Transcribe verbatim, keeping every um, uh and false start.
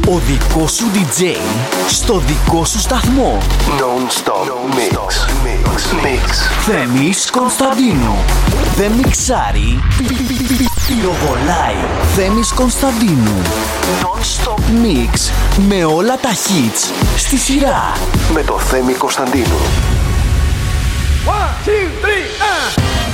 Ο δικός σου ντι τζέι στο δικό σου σταθμό. Non-stop mix. Mix. Mix. Θέμης Κωνσταντίνου. Δεν μιξάρει, πυροβολάει. Θέμης Κωνσταντίνου. Non-stop mix με όλα τα hits στη σειρά. Με το Θέμη Κωνσταντίνου. One, two, three, uh.